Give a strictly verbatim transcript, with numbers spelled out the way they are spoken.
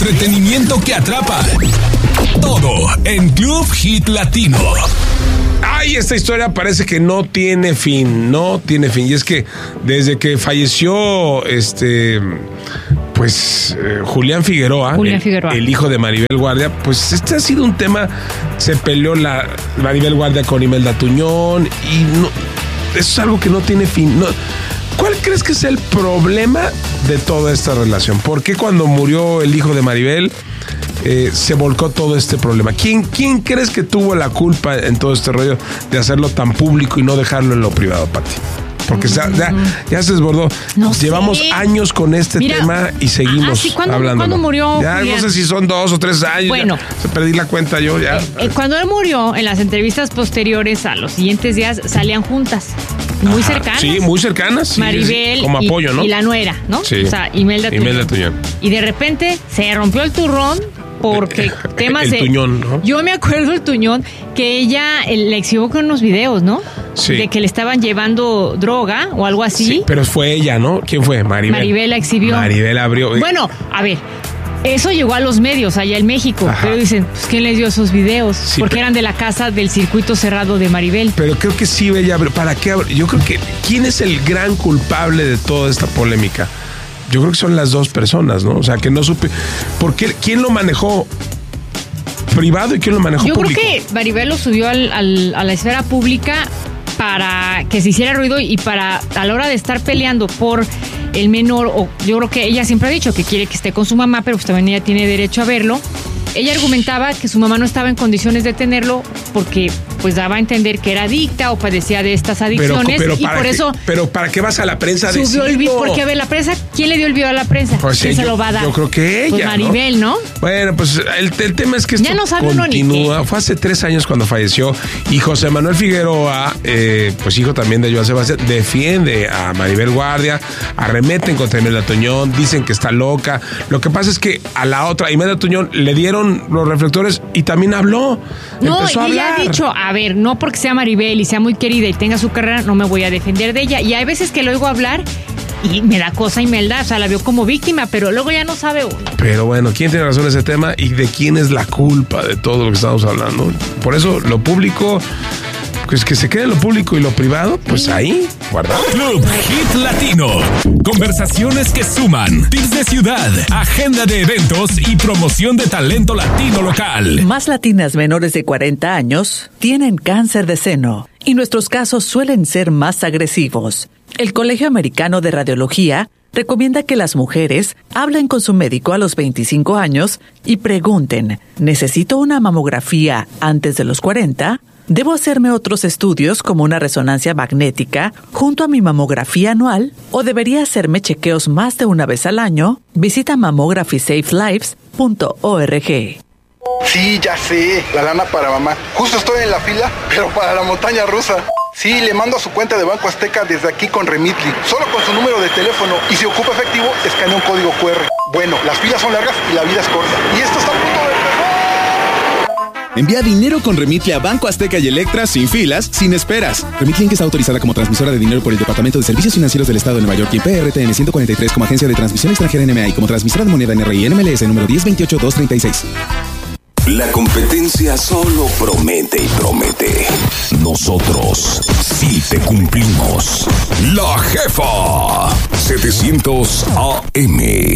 entretenimiento que atrapa. Todo en Club Hit Latino. Ay, esta historia parece que no tiene fin, no tiene fin. Y es que desde que falleció este, pues eh, Julián Figueroa, Julián el, Figueroa, el hijo de Maribel Guardia, pues este ha sido un tema. Se peleó la Maribel Guardia con Imelda Tuñón y no, eso es algo que no tiene fin. No, ¿cuál crees que es el problema de toda esta relación? ¿Por qué cuando murió el hijo de Maribel eh, se volcó todo este problema? ¿Quién, ¿Quién crees que tuvo la culpa en todo este rollo de hacerlo tan público y no dejarlo en lo privado, Pati? Porque ya, ya, ya se desbordó. No Llevamos sé. años con este Mira, tema y seguimos ah, sí, ¿cuándo, hablando. ¿Cuándo murió? Ya Julián? no sé si son dos o tres años. Bueno. Ya, se perdí la cuenta yo ya. Eh, eh, cuando él murió, en las entrevistas posteriores a los siguientes días salían juntas. Muy Ajá, cercanas. Sí, muy cercanas. Sí, Maribel sí, como y, apoyo, ¿no? y la nuera, ¿no? Sí. O sea, Imelda Tuñón. Imelda Tuñón. Y de repente se rompió el turrón porque temas el de... Tuñón, ¿no? Yo me acuerdo el Tuñón que ella eh, le exhibió con unos videos, ¿no? Sí. De que le estaban llevando droga o algo así. Sí, pero fue ella, ¿no? ¿Quién fue? Maribel. Maribel la exhibió. Maribel abrió. Bueno, a ver, eso llegó a los medios allá en México. Ajá. Pero dicen, pues, ¿quién les dio esos videos? Sí, porque pero- eran de la casa del circuito cerrado de Maribel. Pero creo que sí, ella abrió. ¿Para qué abrió? Yo creo que... ¿Quién es el gran culpable de toda esta polémica? Yo creo que son las dos personas, ¿no? O sea, que no supe... ¿Por qué? ¿Quién lo manejó privado y quién lo manejó Yo público? creo que Maribel lo subió al, al- a la esfera pública para que se hiciera ruido y para, a la hora de estar peleando por el menor, o yo creo que ella siempre ha dicho que quiere que esté con su mamá, pero pues también ella tiene derecho a verlo. Ella argumentaba que su mamá no estaba en condiciones de tenerlo porque pues daba a entender que era adicta o padecía de estas Pero, adicciones pero y para por qué- eso pero ¿para qué vas a la prensa a subió el decirlo? video. Porque a ver, la prensa, ¿quién le dio el video a la prensa? Pues, ¿Quién sí, se yo- lo va a dar? yo creo que ella, Pues Maribel, ¿no? Bueno, pues el, el tema es que esto Ya no sabe uno ni continúa. qué. Fue hace tres años cuando falleció y José Manuel Figueroa, eh, pues hijo también de Joan Sebastián, defiende a Maribel Guardia, arremeten contra Imelda Tuñón, dicen que está loca. Lo que pasa es que a la otra, Imelda Tuñón, le dieron los reflectores y también habló. No, Empezó a y ella hablar. ha dicho, a ver, no porque sea Maribel y sea muy querida y tenga su carrera, no me voy a defender de ella. Y hay veces que lo oigo hablar y me da cosa Imelda, o sea, la veo como víctima, pero luego ya no sabe uno. Pero bueno, ¿quién tiene razón en ese tema y de quién es la culpa de todo lo que estamos hablando? Por eso lo público, pues que se quede lo público y lo privado, pues ahí, guardado. Club Hit Latino. Conversaciones que suman. Tips de ciudad, agenda de eventos y promoción de talento latino local. Más latinas menores de cuarenta años tienen cáncer de seno y nuestros casos suelen ser más agresivos. El Colegio Americano de Radiología recomienda que las mujeres hablen con su médico a los veinticinco años y pregunten, ¿necesito una mamografía antes de los cuarenta? ¿Debo hacerme otros estudios como una resonancia magnética junto a mi mamografía anual? ¿O debería hacerme chequeos más de una vez al año? Visita mammography safe lives punto org. Sí, ya sé, la lana para mamá. Justo estoy en la fila, pero para la montaña rusa. Sí, le mando a su cuenta de Banco Azteca desde aquí con Remitly. Solo con su número de teléfono y si ocupa efectivo, escanea un código cu erre. Bueno, las filas son largas y la vida es corta. Y esto está a punto de empezar. Envía dinero con Remitly a Banco Azteca y Electra sin filas, sin esperas. Remitly Inc está autorizada como transmisora de dinero por el Departamento de Servicios Financieros del Estado de Nueva York y P R T N ciento cuarenta y tres como agencia de transmisión extranjera N M A y como transmisora de moneda N R I N M L S número diez veintiocho dos treinta y seis. La competencia solo promete y promete. Nosotros sí te cumplimos. La Jefa. setecientos A M.